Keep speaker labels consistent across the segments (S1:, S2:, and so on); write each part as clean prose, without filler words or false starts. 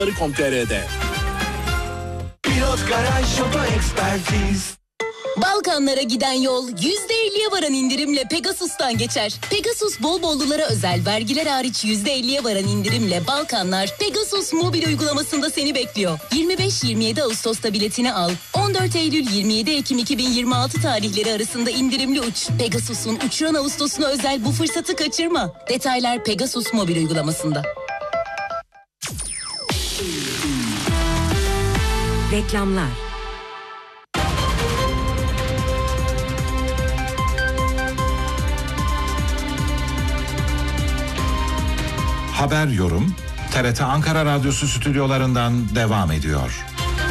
S1: .com.tr'de.
S2: Pilot Garaj Oto Ekspertiz.
S3: Balkanlara giden yol %50'ye varan indirimle Pegasus'tan geçer. Pegasus bol bollulara özel vergiler hariç %50'ye varan indirimle Balkanlar Pegasus mobil uygulamasında seni bekliyor. 25-27 Ağustos'ta biletini al. 14 Eylül-27 Ekim 2026 tarihleri arasında indirimli uç. Pegasus'un uçuran Ağustos'una özel bu fırsatı kaçırma. Detaylar Pegasus mobil uygulamasında.
S4: Reklamlar.
S5: Haber yorum TRT Ankara Radyosu stüdyolarından devam ediyor.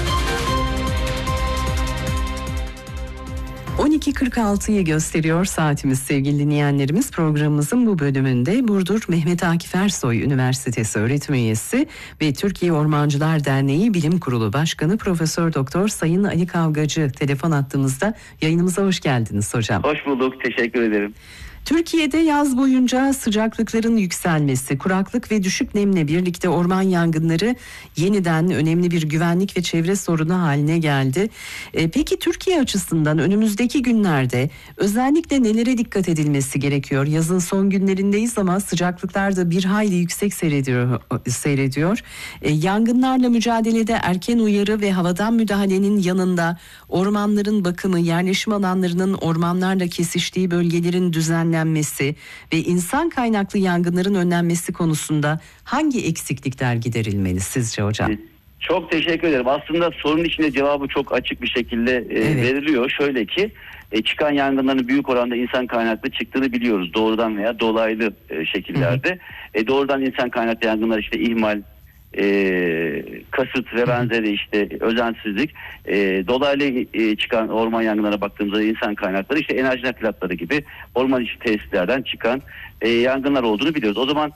S6: 12.46'yı gösteriyor saatimiz sevgili dinleyenlerimiz. Programımızın bu bölümünde Burdur Mehmet Akif Ersoy Üniversitesi öğretim üyesi ve Türkiye Ormancılar Derneği Bilim Kurulu Başkanı Profesör Doktor Sayın Ali Kavgacı telefon attığımızda. Yayınımıza hoş geldiniz hocam.
S7: Hoş bulduk, teşekkür ederim.
S6: Türkiye'de yaz boyunca sıcaklıkların yükselmesi, kuraklık ve düşük nemle birlikte orman yangınları yeniden önemli bir güvenlik ve çevre sorunu haline geldi. Peki Türkiye açısından önümüzdeki günlerde özellikle nelere dikkat edilmesi gerekiyor? Yazın son günlerindeyiz ama sıcaklıklar da bir hayli yüksek seyrediyor. Yangınlarla mücadelede erken uyarı ve havadan müdahalenin yanında ormanların bakımı, yerleşim alanlarının ormanlarla kesiştiği bölgelerin düzenlenmesi ve insan kaynaklı yangınların önlenmesi konusunda hangi eksiklikler giderilmeli sizce hocam?
S7: Çok teşekkür ederim. Aslında sorunun içinde cevabı çok açık bir şekilde veriliyor. Şöyle ki çıkan yangınların büyük oranda insan kaynaklı çıktığını biliyoruz. Doğrudan veya dolaylı şekillerde. Doğrudan insan kaynaklı yangınlar işte ihmal, kasıt ve benzeri işte özensizlik, dolaylı çıkan orman yangınlarına baktığımızda insan kaynakları işte enerji naklilatları gibi orman içi tesislerden çıkan yangınlar olduğunu biliyoruz. O zaman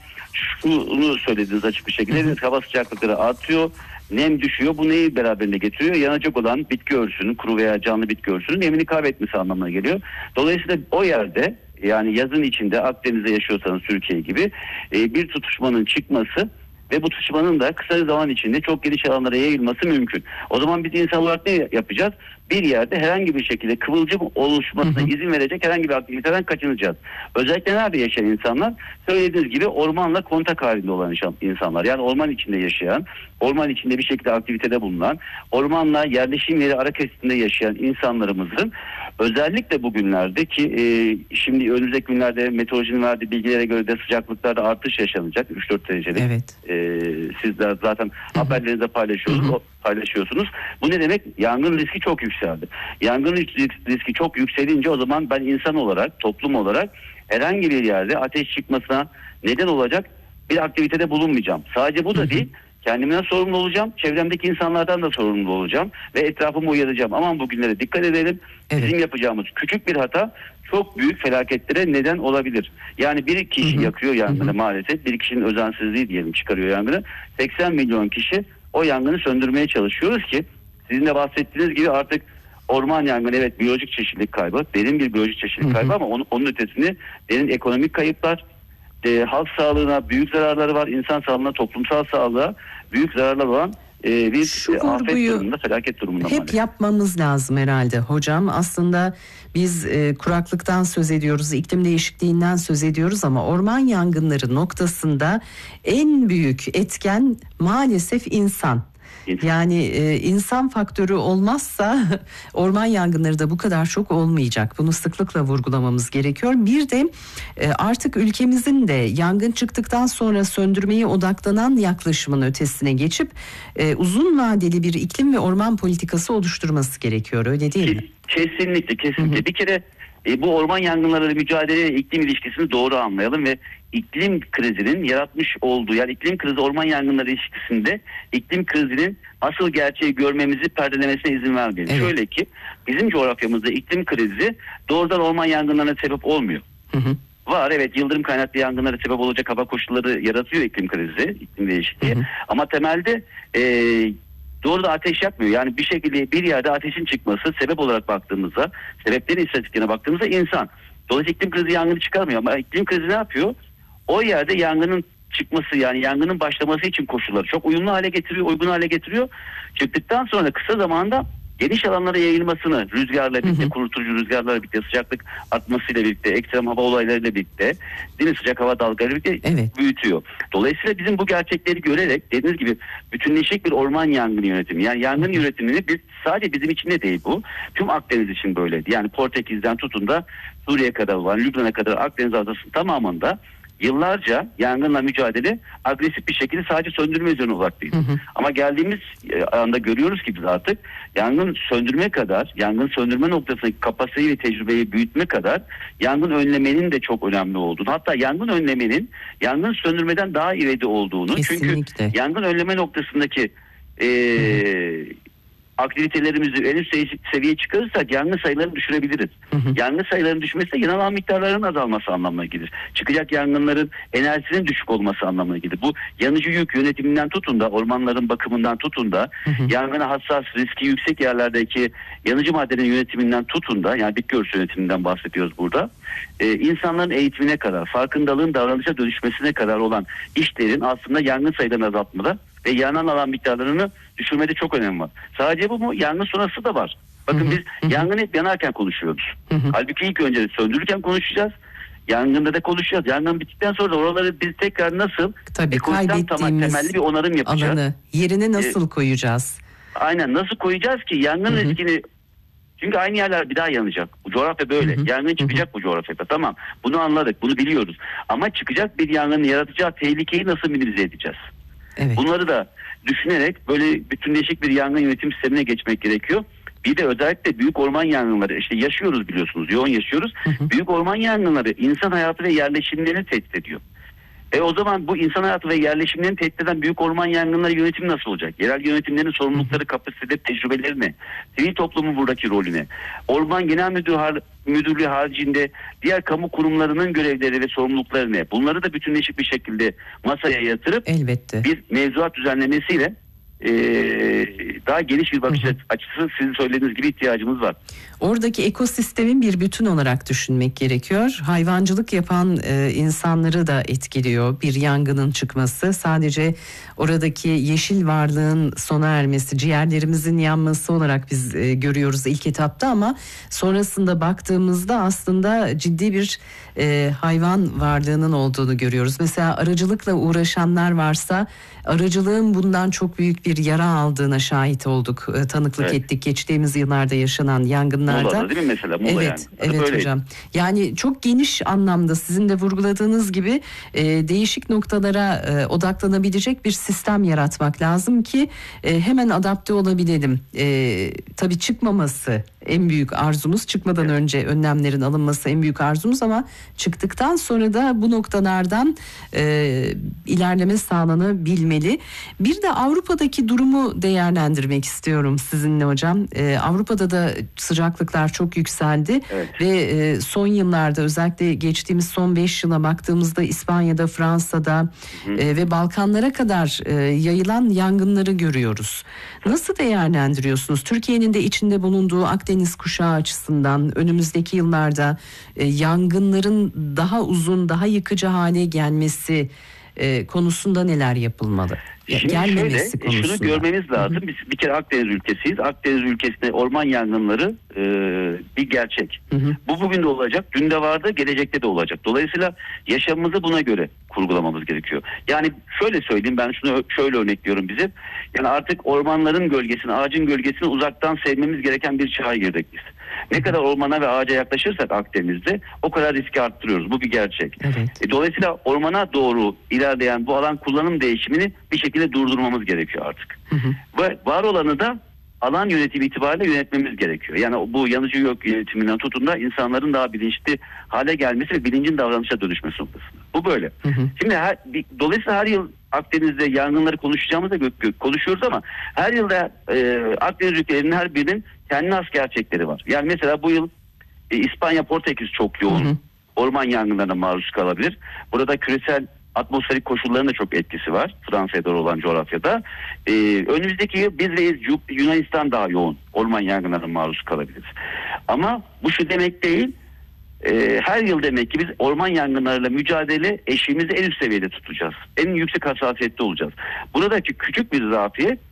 S7: şunu söylediniz açık bir şekilde, hava sıcaklıkları artıyor, nem düşüyor. Bu neyi beraberinde getiriyor? Yanacak olan bitki örtüsünün, kuru veya canlı bitki örtüsünün nemini kaybetmesi anlamına geliyor. Dolayısıyla o yerde, yani yazın içinde Akdeniz'de yaşıyorsanız Türkiye gibi bir tutuşmanın çıkması ve bu tutuşmanın da kısa bir zaman içinde çok geniş alanlara yayılması mümkün. O zaman biz insan olarak ne yapacağız? Bir yerde herhangi bir şekilde kıvılcım oluşmasına izin verecek herhangi bir aktiviteden kaçınacağız. Özellikle nerede yaşayan insanlar? Söylediğiniz gibi ormanla kontak halinde olan insanlar. Yani orman içinde yaşayan, orman içinde bir şekilde aktivitede bulunan, ormanla yerleşim yeri ara kesitinde yaşayan insanlarımızın özellikle bugünlerde ki şimdi önümüzdeki günlerde meteorolojinin verdiği bilgilere göre de sıcaklıklarda artış yaşanacak 3-4 derecelik.
S6: Evet.
S7: Sizler zaten haberlerinizde paylaşıyorsunuz. Bu ne demek? Yangın riski çok yükseldi. Yangın riski çok yükselince o zaman ben insan olarak, toplum olarak herhangi bir yerde ateş çıkmasına neden olacak bir aktivitede bulunmayacağım. Sadece bu da değil. Kendimden sorumlu olacağım. Çevremdeki insanlardan da sorumlu olacağım. Ve etrafımı uyaracağım. Aman bugünlere dikkat edelim. Evet. Bizim yapacağımız küçük bir hata çok büyük felaketlere neden olabilir. Yani bir kişi yakıyor yangını maalesef. Bir kişinin özensizliği diyelim çıkarıyor yangını. 80 milyon kişi o yangını söndürmeye çalışıyoruz ki sizin de bahsettiğiniz gibi artık orman yangını evet biyolojik çeşitlilik kaybı. Derin bir biyolojik çeşitlilik kaybı ama onun ötesinde derin ekonomik kayıplar, halk sağlığına büyük zararları var, insan sağlığına, toplumsal sağlığa büyük zararlar olan bir afet durumunda, felaket durumunda.
S6: Hep maalesef yapmamız lazım herhalde hocam. Aslında biz kuraklıktan söz ediyoruz, iklim değişikliğinden söz ediyoruz ama orman yangınları noktasında en büyük etken maalesef insan. Yani insan faktörü olmazsa orman yangınları da bu kadar çok olmayacak. Bunu sıklıkla vurgulamamız gerekiyor. Bir de artık ülkemizin de yangın çıktıktan sonra söndürmeye odaklanan yaklaşımın ötesine geçip uzun vadeli bir iklim ve orman politikası oluşturması gerekiyor. Öyle değil mi?
S7: Kesinlikle. Bir kere bu orman yangınlarıyla mücadele iklim ilişkisini doğru anlayalım ve iklim krizinin yaratmış olduğu, yani iklim krizi orman yangınları ilişkisinde iklim krizinin asıl gerçeği görmemizi perdelemesine izin vermeyelim. Evet. Şöyle ki bizim coğrafyamızda iklim krizi doğrudan orman yangınlarına sebep olmuyor. Var evet, yıldırım kaynaklı yangınlara sebep olacak hava koşulları yaratıyor iklim krizi, iklim değişikliği. Ama temelde doğrudan ateş yakmıyor. Yani bir şekilde bir yerde ateşin çıkması sebep olarak baktığımızda, sebeplerin istatistiklerine baktığımızda insan. Dolayısıyla iklim krizi yangını çıkarmıyor ama iklim krizi ne yapıyor? O yerde yangının çıkması, yani yangının başlaması için koşulları çok uygun hale getiriyor. Çıktıktan sonra kısa zamanda geniş alanlara yayılmasını, rüzgarla birlikte, kurutucu rüzgarlarla birlikte, sıcaklık artmasıyla birlikte, ekstrem hava olaylarıyla birlikte, değil mi, sıcak hava dalgalarıyla birlikte büyütüyor. Dolayısıyla bizim bu gerçekleri görerek, dediğiniz gibi bütünleşik bir orman yangını yönetimi, yani yangın yönetimini sadece bizim için de değil bu, tüm Akdeniz için böyleydi. Yani Portekiz'den tutun da Suriye kadar olan, Lübnan'a kadar Akdeniz adasının tamamında yıllarca yangınla mücadele agresif bir şekilde sadece söndürme üzerine odaklıydı. Ama geldiğimiz anda görüyoruz ki biz artık yangın söndürme noktasındaki kapasiteyi ve tecrübeyi büyütme kadar yangın önlemenin de çok önemli olduğunu, hatta yangın önlemenin yangın söndürmeden daha ivedi olduğunu,
S6: kesinlikle.
S7: Çünkü yangın önleme noktasındaki aktivitelerimizi en üst seviyeye çıkarırsak yangın sayılarını düşürebiliriz. Yangın sayılarının düşmesi de yanan miktarlarının azalması anlamına gelir. Çıkacak yangınların enerjisinin düşük olması anlamına gelir. Bu yanıcı yük yönetiminden tutun da, ormanların bakımından tutun da, yangına hassas, riski yüksek yerlerdeki yanıcı maddenin yönetiminden tutun da, yani bitki örtüsü yönetiminden bahsediyoruz burada. İnsanların eğitimine kadar, farkındalığın davranışa dönüşmesine kadar olan işlerin aslında yangın sayılarını azaltmada ve yanan alan miktarlarını düşürmede çok önem var. Sadece bu mu? Yangın sonrası da var. Bakın biz yangın hep yanarken konuşuyoruz. Halbuki ilk önce söndürürken konuşacağız. Yangında da konuşacağız. Yangın bittikten sonra da oraları biz tekrar nasıl
S6: kaybettiğimiz
S7: temelli bir onarım yapacağız.
S6: Alanı yerine nasıl koyacağız?
S7: Aynen, nasıl koyacağız ki yangın riskini, çünkü aynı yerler bir daha yanacak. Bu coğrafya böyle. Yangın çıkacak bu coğrafyada. Tamam. Bunu anladık. Bunu biliyoruz. Ama çıkacak bir yangının yaratacağı tehlikeyi nasıl minimize edeceğiz?
S6: Evet.
S7: Bunları da düşünerek böyle bütünleşik bir yangın yönetim sistemine geçmek gerekiyor. Bir de özellikle büyük orman yangınları, işte yaşıyoruz biliyorsunuz, yoğun yaşıyoruz. Büyük orman yangınları insan hayatı ve yerleşimlerini tehdit ediyor. O zaman bu insan hayatı ve yerleşimlerini tehdit eden büyük orman yangınları yönetimi nasıl olacak? Yerel yönetimlerin sorumlulukları, kapasiteleri, tecrübeleri ne? Sivil toplumun buradaki rolü ne? Orman Genel Müdürlüğü haricinde diğer kamu kurumlarının görevleri ve sorumlulukları ne? Bunları da bütünleşik bir şekilde masaya yatırıp bir mevzuat düzenlemesiyle daha geniş bir bakış açısı, sizin söylediğiniz gibi ihtiyacımız var.
S6: Oradaki ekosistemin bir bütün olarak düşünmek gerekiyor. Hayvancılık yapan insanları da etkiliyor bir yangının çıkması. Sadece oradaki yeşil varlığın sona ermesi, ciğerlerimizin yanması olarak biz görüyoruz ilk etapta, ama sonrasında baktığımızda aslında ciddi bir hayvan varlığının olduğunu görüyoruz. Mesela aracılıkla uğraşanlar varsa aracılığın bundan çok büyük bir yara aldığına şahit olduk, tanıklık ettik geçtiğimiz yıllarda yaşanan yangınlarda.
S7: Muğla'da değil mi mesela?
S6: Evet
S7: böyle.
S6: Hocam. Yani çok geniş anlamda sizin de vurguladığınız gibi değişik noktalara odaklanabilecek bir sistem yaratmak lazım ki hemen adapte olabilelim. Tabii çıkmaması en büyük arzumuz, çıkmadan önce önlemlerin alınması en büyük arzumuz, ama çıktıktan sonra da bu noktalardan ilerleme sağlanabilmeli. Bir de Avrupa'daki durumu değerlendirmek istiyorum sizinle hocam. Avrupa'da da sıcaklıklar çok yükseldi ve son yıllarda, özellikle geçtiğimiz son 5 yıla baktığımızda İspanya'da, Fransa'da ve Balkanlara kadar yayılan yangınları görüyoruz. Nasıl değerlendiriyorsunuz? Türkiye'nin de içinde bulunduğu Akdeniz kuşağı açısından önümüzdeki yıllarda yangınların daha uzun, daha yıkıcı hale gelmesi konusunda neler yapılmalı? Gelmemesi konusunda.
S7: Şunu görmemiz lazım. Biz bir kere Akdeniz ülkesiyiz. Akdeniz ülkesinde orman yangınları bir gerçek. Bu bugün de olacak, dün de vardı, gelecekte de olacak. Dolayısıyla yaşamımızı buna göre kurgulamamız gerekiyor. Yani şöyle söyleyeyim, ben şunu şöyle örnekliyorum bizi. Yani artık ormanların gölgesini, ağacın gölgesini uzaktan sevmemiz gereken bir çağa girdik biz. Ne kadar ormana ve ağaca yaklaşırsak Akdeniz'de o kadar riski arttırıyoruz. Bu bir gerçek. Dolayısıyla ormana doğru ilerleyen bu alan kullanım değişimini bir şekilde durdurmamız gerekiyor artık. Ve var olanı da alan yönetimi itibariyle yönetmemiz gerekiyor. Yani bu yanıcı yük yönetiminden tutun da insanların daha bilinçli hale gelmesi ve bilincin davranışa dönüşmesi noktasında. Bu böyle. Şimdi dolayısıyla her yıl Akdeniz'de yangınları konuşacağımızda konuşuyoruz, ama her yılda Akdeniz ülkelerinin her birinin kendine has gerçekleri var. Yani mesela bu yıl İspanya, Portekiz çok yoğun orman yangınlarına maruz kalabilir. Burada küresel atmosferik koşulların da çok etkisi var Fransa'ya doğru olan coğrafyada. Önümüzdeki yıl biz ve Yunanistan daha yoğun orman yangınlarına maruz kalabiliriz. Ama bu şu demek değil, Her yıl demek ki biz orman yangınlarıyla mücadele eşiğimizi en üst seviyede tutacağız. En yüksek hassasiyette olacağız. Buradaki küçük bir zafiyet